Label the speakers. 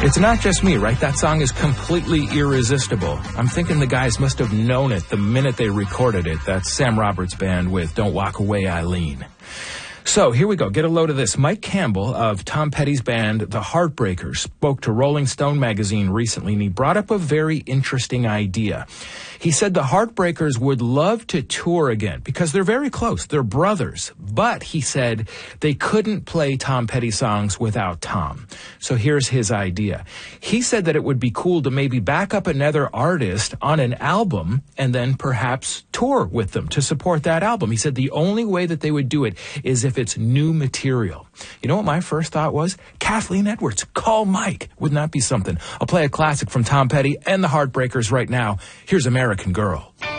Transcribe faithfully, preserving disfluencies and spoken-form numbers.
Speaker 1: It's not just me, right? That song is completely irresistible. I'm thinking the guys must have known it the minute they recorded it. That's Sam Roberts' band with Don't Walk Away, Eileen. So here we go. Get a load of this. Mike Campbell of Tom Petty's band, The Heartbreakers, spoke to Rolling Stone magazine recently, and he brought up a very interesting idea. He said the Heartbreakers would love to tour again because they're very close. They're brothers. But, he said, they couldn't play Tom Petty songs without Tom. So here's his idea. He said that it would be cool to maybe back up another artist on an album and then perhaps tour with them to support that album. He said the only way that they would do it is if it's new material. You know what my first thought was? Kathleen Edwards. Call Mike. Wouldn't that be something? I'll play a classic from Tom Petty and the Heartbreakers right now. Here's American Girl.